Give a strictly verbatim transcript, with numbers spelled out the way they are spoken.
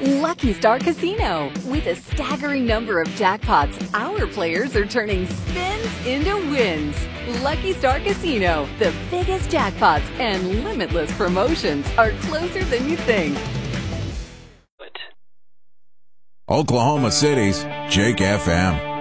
Lucky Star Casino. With a staggering number of jackpots, our players are turning spins into wins. Lucky Star Casino, the biggest jackpots and limitless promotions are closer than you think. Oklahoma City's Jake F M.